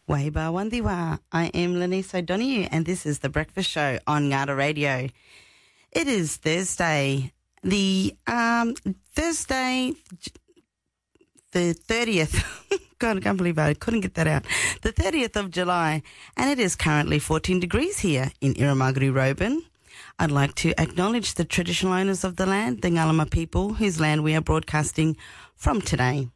Waiba Wandiwa. I am Lenise O'Donoghue and this is The Breakfast Show on Ngata Radio. It is Thursday, the 30th. God, I can't believe I couldn't get that out. The 30th of July, and it is currently 14 degrees here in Irumaguru-Roban. I'd like to acknowledge the traditional owners of the land, the Ngalama people, whose land we are broadcasting from today.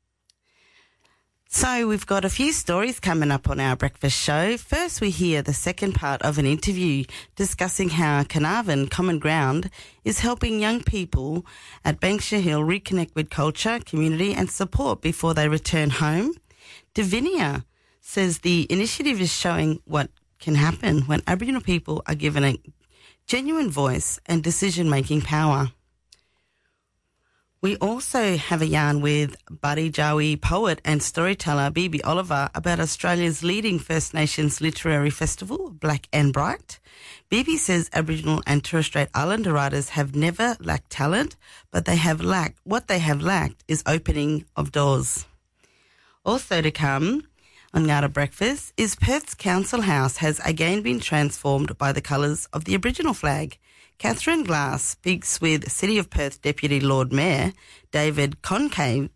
So we've got a few stories coming up on our breakfast show. First, we hear the second part of an interview discussing how Carnarvon Common Ground is helping young people at Banksia Hill reconnect with culture, community and support before they return home. Divinia says the initiative is showing what can happen when Aboriginal people are given a genuine voice and decision-making power. We also have a yarn with Buddy Jawi poet and storyteller Bibi Oliver about Australia's leading First Nations literary festival, Black and Bright. Bibi says Aboriginal and Torres Strait Islander writers have never lacked talent, but what they have lacked is opening of doors. Also to come on Ngata Breakfast is Perth's Council House has again been transformed by the colours of the Aboriginal flag. Catherine Glass speaks with City of Perth Deputy Lord Mayor David Goncalves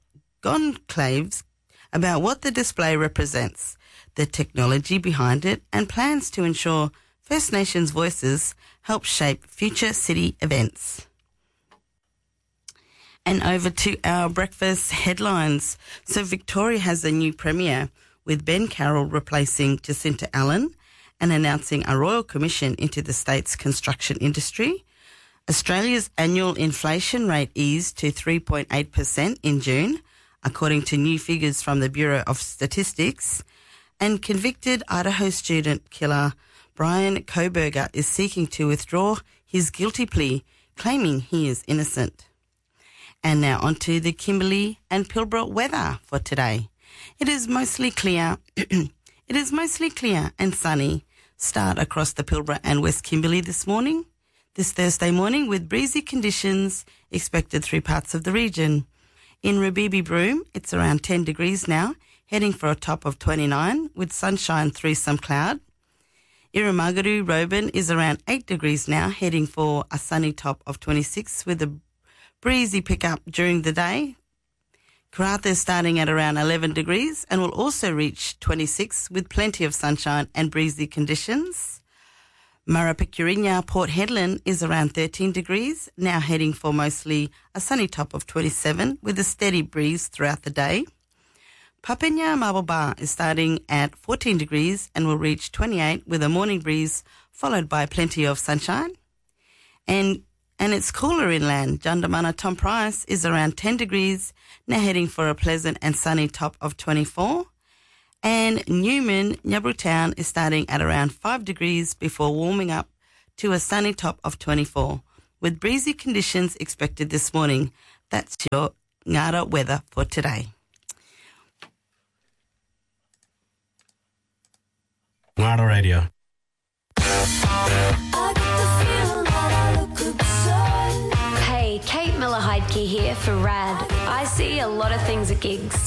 about what the display represents, the technology behind it, and plans to ensure First Nations voices help shape future city events. And over to our breakfast headlines. So Victoria has a new premier, with Ben Carroll replacing Jacinta Allen and announcing a royal commission into the state's construction industry. Australia's annual inflation rate eased to 3.8% in June, according to new figures from the Bureau of Statistics. And convicted Idaho student killer Brian Koberger is seeking to withdraw his guilty plea, claiming he is innocent. And now on to the Kimberley and Pilbara weather for today. It is mostly clear and sunny. Start across the Pilbara and West Kimberley this Thursday morning, with breezy conditions expected through parts of the region. In Rabibi Broome, it's around 10 degrees now, heading for a top of 29 with sunshine through some cloud. Irumaguru-Roban is around 8 degrees now, heading for a sunny top of 26 with a breezy pickup during the day. Karratha is starting at around 11 degrees and will also reach 26 with plenty of sunshine and breezy conditions. Murrapikurinya Port Hedland is around 13 degrees, now heading for mostly a sunny top of 27 with a steady breeze throughout the day. Papinya Marble Bar is starting at 14 degrees and will reach 28 with a morning breeze followed by plenty of sunshine. And it's cooler inland. Jundamana Tom Price is around 10 degrees, now heading for a pleasant and sunny top of 24. And Newman, Nyabru Town, is starting at around 5 degrees before warming up to a sunny top of 24, with breezy conditions expected this morning. That's your Ngata weather for today. Ngata Radio. Hey, Kate Miller-Heidke here for RAD. I see a lot of things at gigs.